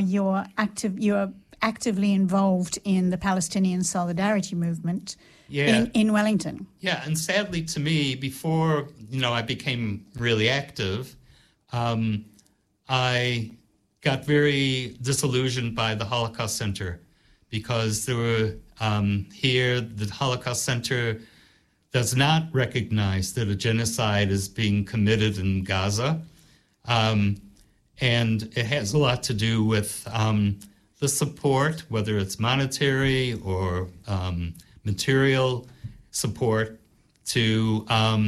you're actively involved in the Palestinian Solidarity Movement in Wellington. Yeah, and sadly to me, before I became really active, I got very disillusioned by the Holocaust Center because there were here the Holocaust Center does not recognize that a genocide is being committed in Gaza, and it has a lot to do with the support, whether it's monetary or material support to,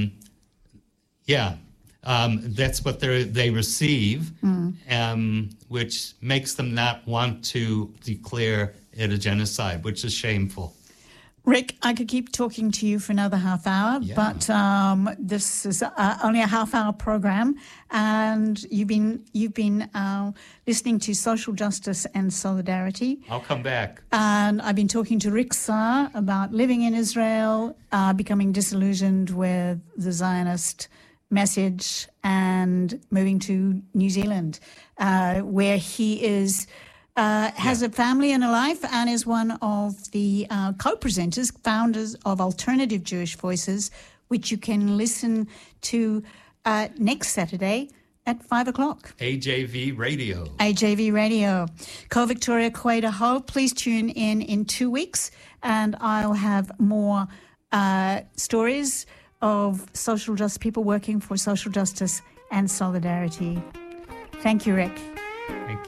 that's what they receive, which makes them not want to declare it a genocide, which is shameful. Rick, I could keep talking to you for another half hour, but this is only a half-hour program, and you've been listening to Social Justice and Solidarity. I'll come back. And I've been talking to Rick Sarre about living in Israel, becoming disillusioned with the Zionist message, and moving to New Zealand, where he is... has a family and a life, and is one of the co-presenters, founders of Alternative Jewish Voices, which you can listen to next Saturday at 5 o'clock. AJV Radio. AJV Radio. Co-Victoria Quader Ho. Please tune in 2 weeks, and I'll have more stories of social justice, people working for social justice and solidarity. Thank you, Rick. Thank you.